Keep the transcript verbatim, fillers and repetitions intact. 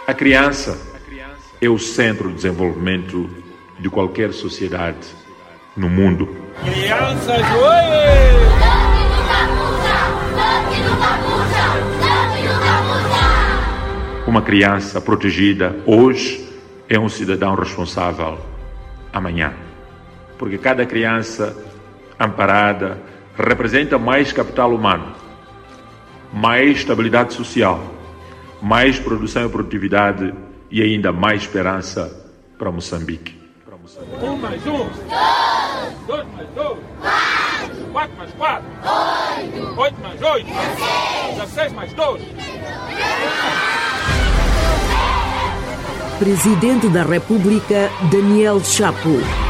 A criança é o centro de desenvolvimento de qualquer sociedade no mundo. Crianças, ué! Uma criança protegida hoje é um cidadão responsável amanhã. Porque cada criança amparada representa mais capital humano, mais estabilidade social, mais produção e produtividade e ainda mais esperança para Moçambique. Para Moçambique. Um mais um. Dois. Dois mais dois. Quatro. Quatro mais quatro. Oito. Oito mais oito. Dezesseis. Dezesseis mais dois. Presidente da República, Daniel Chapo.